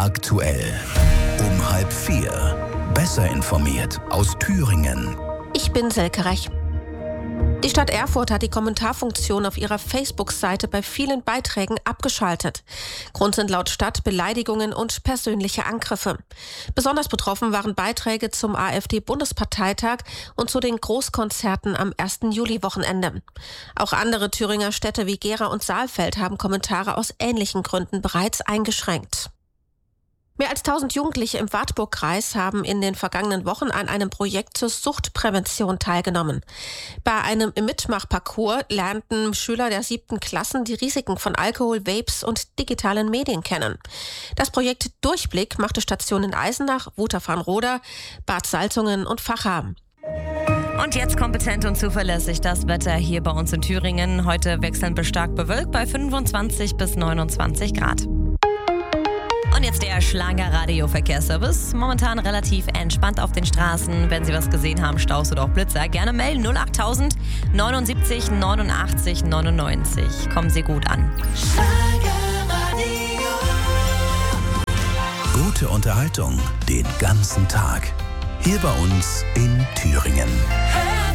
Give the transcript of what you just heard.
Aktuell. Um 3:30. Besser informiert aus Thüringen. Ich bin Selke Rech. Die Stadt Erfurt hat die Kommentarfunktion auf ihrer Facebook-Seite bei vielen Beiträgen abgeschaltet. Grund sind laut Stadt Beleidigungen und persönliche Angriffe. Besonders betroffen waren Beiträge zum AfD-Bundesparteitag und zu den Großkonzerten am 1. Juli-Wochenende. Auch andere Thüringer Städte wie Gera und Saalfeld haben Kommentare aus ähnlichen Gründen bereits eingeschränkt. Mehr als 1000 Jugendliche im Wartburg-Kreis haben in den vergangenen Wochen an einem Projekt zur Suchtprävention teilgenommen. Bei einem Mitmachparcours lernten Schüler der 7. Klassen die Risiken von Alkohol, Vapes und digitalen Medien kennen. Das Projekt Durchblick machte Station in Eisenach, Wutach-Farnroda, Bad Salzungen und Vachau. Und jetzt kompetent und zuverlässig das Wetter hier bei uns in Thüringen. Heute wechselnd bis stark bewölkt bei 25 bis 29 Grad. Und jetzt der Schlager Radio-Verkehrsservice. Momentan relativ entspannt auf den Straßen. Wenn Sie was gesehen haben, Staus oder auch Blitzer, gerne melden. 08000 79 89 99. Kommen Sie gut an. Gute Unterhaltung den ganzen Tag. Hier bei uns in Thüringen.